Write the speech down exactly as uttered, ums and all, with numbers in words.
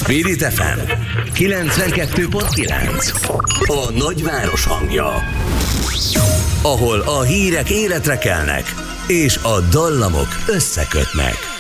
Spirit ef em kilencvenkettő pont kilenc. A nagyváros hangja. Ahol a hírek életre kelnek, és a dallamok összekötnek.